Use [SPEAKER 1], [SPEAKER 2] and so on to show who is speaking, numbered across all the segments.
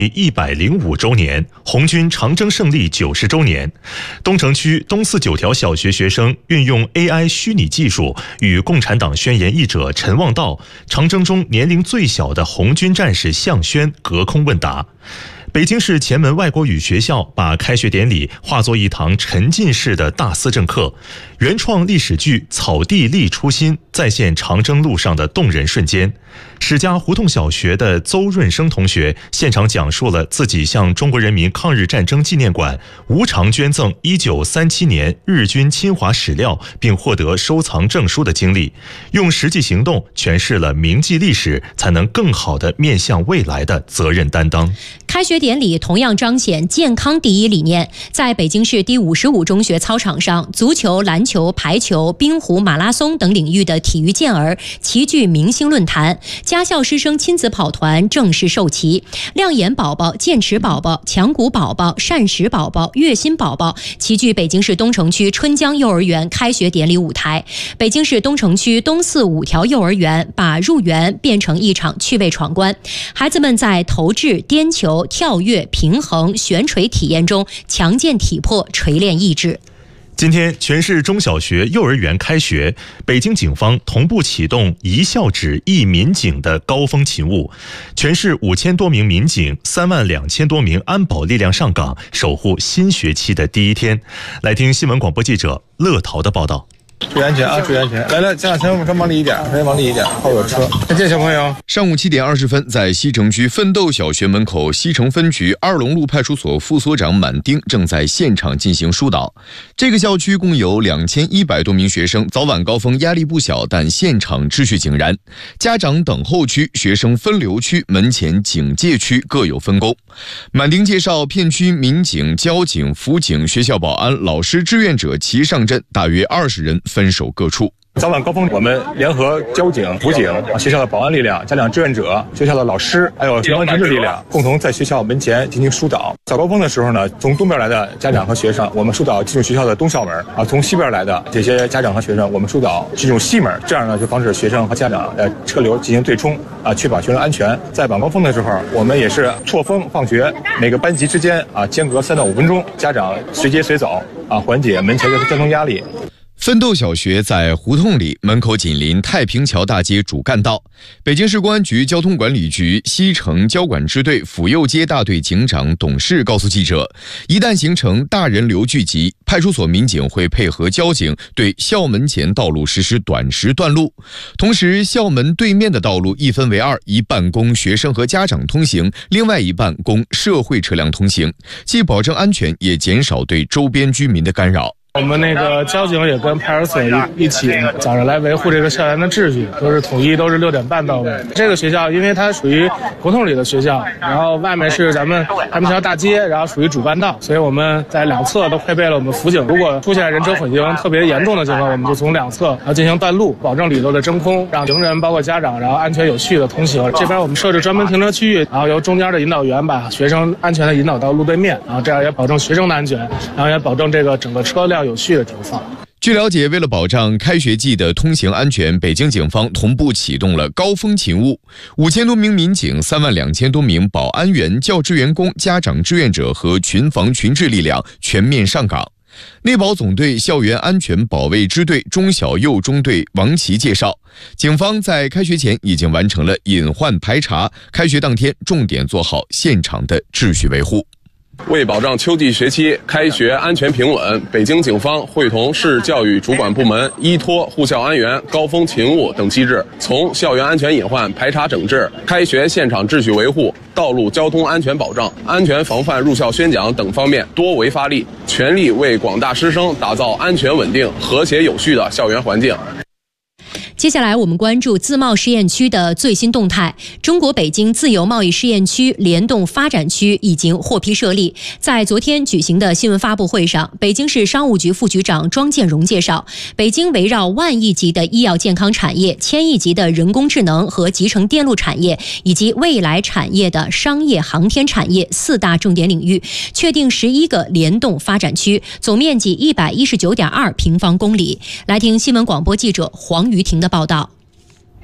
[SPEAKER 1] 105周年，红军长征胜利90周年。东城区东四9条小学学生运用 AI 虚拟技术，与共产党宣言译者陈望道、长征中年龄最小的红军战士向轩隔空问答。北京市前门外国语学校把开学典礼化作一堂沉浸式的大思政课，原创历史剧《草地立初心》再现长征路上的动人瞬间。史家胡同小学的邹润生同学现场讲述了自己向中国人民抗日战争纪念馆无偿捐赠1937年日军侵华史料并获得收藏证书的经历，用实际行动诠释了铭记历史才能更好地面向未来的责任担当。
[SPEAKER 2] 开学典礼同样彰显健康第一理念，在北京市第55中学操场上，足球、篮球、排球、冰壶、马拉松等领域的体育健儿齐聚明星论坛，家校师生亲子跑团正式授旗，亮眼宝宝、剑齿宝宝、强骨宝宝、善食宝宝、月薪宝宝齐聚北京市东城区春江幼儿园开学典礼舞台。北京市东城区东四5条幼儿园把入园变成一场趣味闯关，孩子们在投掷、颠球、跳跃、平衡、悬垂体验中强健体魄，锤炼意志。
[SPEAKER 1] 今天，全市中小学、幼儿园开学，北京警方同步启动一校指一民警的高峰勤务，全市5000多名民警、32000多名安保力量上岗，守护新学期的第一天。来听新闻广播记者乐淘的报道。
[SPEAKER 3] 注意安全啊！注意安全！来，家长先往里一点，先往里一点，后有车。再见，小朋友。
[SPEAKER 4] 上午7点20分，在西城区奋斗小学门口，西城分局2龙路派出所副所长满丁正在现场进行疏导。这个校区共有2100多名学生，早晚高峰压力不小，但现场秩序井然。家长等候区、学生分流区、门前警戒区各有分工。满丁介绍，片区民警、交警、辅警、学校保安、老师、志愿者齐上阵，大约20人分守各处。
[SPEAKER 3] 早晚高峰，我们联合交警、辅警、学校的保安力量、家长志愿者、学校的老师，还有警方警示力量，共同在学校门前进行疏导。早高峰的时候呢，从东边来的家长和学生，我们疏导进入学校的东校门啊；从西边来的这些家长和学生，我们疏导进入西门。这样呢，就防止学生和家长的车流进行对冲啊，确保学生安全。在晚高峰的时候，我们也是错峰放学，每个班级之间啊间隔3到5分钟，家长随接随走啊，缓解门前的交通压力。
[SPEAKER 4] 奋斗小学在胡同里，门口紧邻太平桥大街主干道。北京市公安局交通管理局西城交管支队府右街大队警长董事告诉记者，一旦形成大人流聚集，派出所民警会配合交警对校门前道路实施短时断路，同时校门对面的道路一分为2，一半供学生和家长通行，另外一半供社会车辆通行，既保证安全，也减少对周边居民的干扰。
[SPEAKER 5] 我们那个交警也跟派出所一起早上来维护这个校园的秩序，都是统一，都是6点半到位。这个学校因为它属于胡同里的学校，然后外面是咱们太平桥大街，然后属于主干道，所以我们在2侧都配备了我们辅警。如果出现人车混行特别严重的情况，我们就从2侧进行断路，保证里头的真空，让行人包括家长然后安全有序的通行。这边我们设置专门停车区域，然后由中间的引导员把学生安全的引导到路对面，然后这样也保证学生的安全，然后也保证这个整个车辆有序的停放。
[SPEAKER 4] 据了解，为了保障开学季的通行安全，北京警方同步启动了高峰勤务，5000多名民警、32000多名保安员、教职员工、家长志愿者和群防群治力量全面上岗。内保总队校园安全保卫支队中小幼中队王琦介绍，警方在开学前已经完成了隐患排查，开学当天重点做好现场的秩序维护。
[SPEAKER 6] 为保障秋季学期开学安全平稳，北京警方会同市教育主管部门依托护校安员、高峰勤务等机制，从校园安全隐患排查整治、开学现场秩序维护、道路交通安全保障、安全防范入校宣讲等方面多维发力，全力为广大师生打造安全稳定、和谐有序的校园环境。
[SPEAKER 2] 接下来我们关注自贸试验区的最新动态。中国北京自由贸易试验区联动发展区已经获批设立。在昨天举行的新闻发布会上，北京市商务局副局长庄建荣介绍，北京围绕10000亿级的医药健康产业、1000亿级的人工智能和集成电路产业以及未来产业的商业航天产业4大重点领域，确定11个联动发展区，总面积119.2平方公里。来听新闻广播记者黄瑜婷的报道。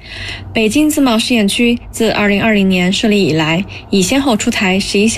[SPEAKER 7] 北京自贸试验区自2020年设立以来，已先后出台11项